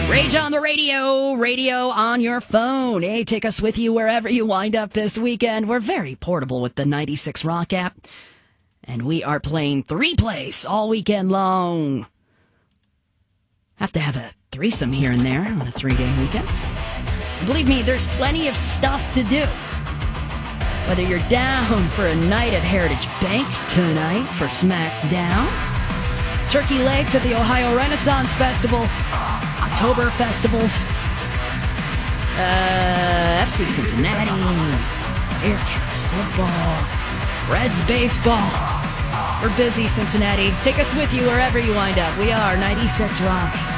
Rage on the radio, radio on your phone. Hey, take us with you wherever you wind up this weekend. We're very portable with the 96 Rock app. And we are playing 3-Place all weekend long. Have to have a threesome here and there on a 3-day weekend. Believe me, there's plenty of stuff to do. Whether you're down for a night at Heritage Bank tonight for SmackDown, turkey legs at the Ohio Renaissance Festival, October festivals, FC Cincinnati, Bearcats football, Reds baseball. We're busy, Cincinnati. Take us with you wherever you wind up. We are 96 Rock.